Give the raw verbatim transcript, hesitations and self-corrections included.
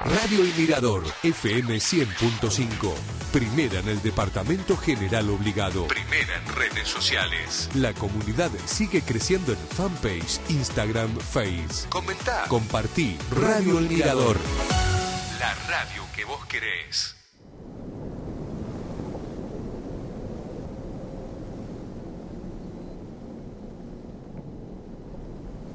Radio El Mirador, F M cien punto cinco. Primera en el Departamento General Obligado. Primera en redes sociales. La comunidad sigue creciendo en fanpage, Instagram, Face. Comentá, compartí. Radio El Mirador. La radio que vos querés.